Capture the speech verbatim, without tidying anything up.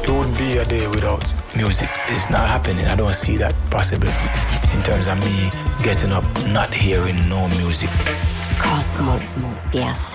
There wouldn't be a day without music. It's not happening. I don't see that possible in terms of me getting up, not hearing no music. Cosmos, yes.